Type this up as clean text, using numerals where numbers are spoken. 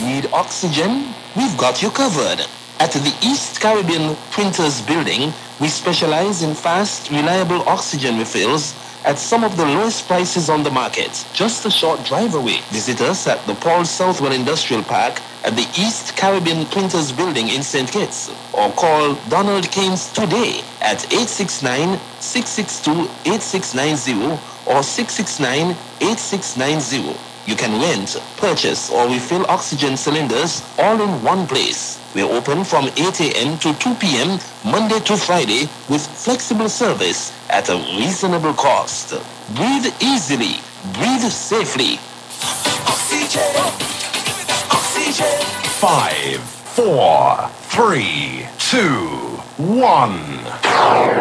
Need oxygen? We've got you covered. At the East Caribbean Printers Building, we specialize in fast, reliable oxygen refills at some of the lowest prices on the market. Just a short drive away. Visit us at the Paul Southwell Industrial Park at the East Caribbean Printers Building in St. Kitts, or call Donald Keynes today at 869-662-8690 or 669-8690. You can rent, purchase, or refill oxygen cylinders all in one place. We're open from 8 a.m. to 2 p.m. Monday to Friday with flexible service at a reasonable cost. Breathe easily. Breathe safely. Oxygen. Oxygen. 5, 4, 3, 2, 1.